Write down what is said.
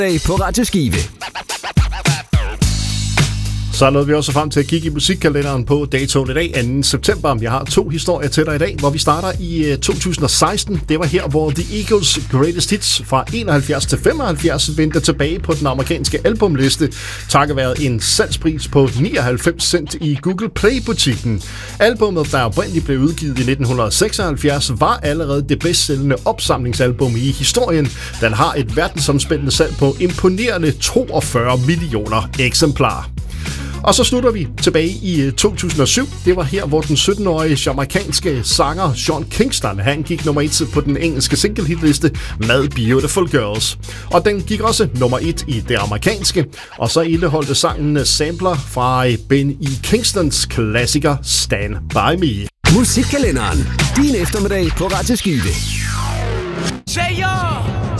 på Radio Skive. Så nåede vi også frem til at kigge i musikkalenderen på datoen i dag, 2. september. Jeg har 2 historier til dig i dag, hvor vi starter i 2016. Det var her, hvor The Eagles' Greatest Hits fra 71 til 75 vendte tilbage på den amerikanske albumliste, takket være en salgspris på 99 cent i Google Play-butikken. Albummet, der oprindeligt blev udgivet i 1976, var allerede det bedst sælgende opsamlingsalbum i historien. Den har et verdensomspændende salg på imponerende 42 millioner eksemplarer. Og så slutter vi tilbage i 2007. Det var her, hvor den 17-årige jamaicanske sanger Sean Kingston, han gik nummer 1 på den engelske single-hitliste med Beautiful Girls. Og den gik også nummer 1 i det amerikanske, og så indeholdte sangen sampler fra Ben E. Kingstons klassiker Stand By Me. Musikkalenderen. Din eftermiddag på Radio Skive. Say yo!